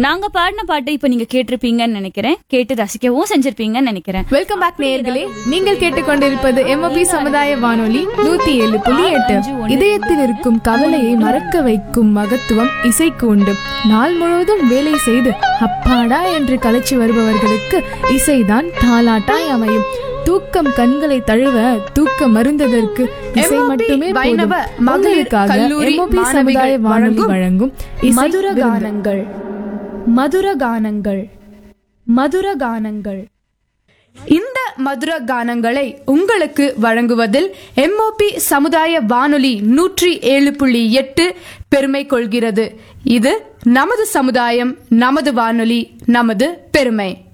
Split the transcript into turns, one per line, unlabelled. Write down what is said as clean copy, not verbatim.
நாங்க பாடின பாட்டு இப்ப நீங்க கேட்டிருப்பீங்கன்னு நினைக்கிறேன், கேட்டு ரசிக்கவும் செஞ்சிருப்பீங்கன்னு நினைக்கிறேன்.
வெல்கம் பேக் நேயர்களே, நீங்கள் கேட்டுக்கொண்டிருப்பது MOP சமுதாய வானொலி 107.8. இதயத்தில் இருக்கும் கவலையை மறக்க வைக்கும் மகத்துவம் இசைக்கு உண்டு. நாள் முழுவதும் வேலை செய்து அப்பாடா என்று கலைச்சி வருபவர்களுக்கு இசைதான் தாலாட்டாய் அமையும். தூக்கம் கண்களை தழுவ தூக்க மருந்ததற்கு இசை மட்டுமே போதும். மகளிருக்காக MOP சமுதாய வானொலி வழங்கும் மதுர கானங்கள். மதுர கானங்கள், மதுர கானங்கள். இந்த மதுர கானங்களை உங்களுக்கு வழங்குவதில் MOP சமுதாய வானொலி 107.8 பெருமை கொள்கிறது. இது நமது சமுதாயம், நமது வானொலி, நமது பெருமை.